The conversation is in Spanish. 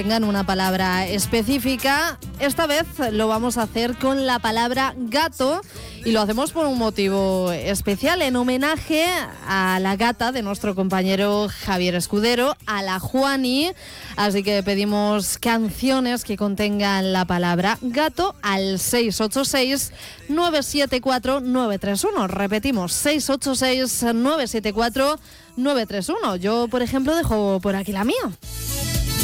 tengan una palabra específica. Esta vez lo vamos a hacer con la palabra gato y lo hacemos por un motivo especial, en homenaje a la gata de nuestro compañero Javier Escudero, a la Juani. Así que pedimos canciones que contengan la palabra gato al 686-974-931. Repetimos, 686-974-931. Yo, por ejemplo, dejo por aquí la mía.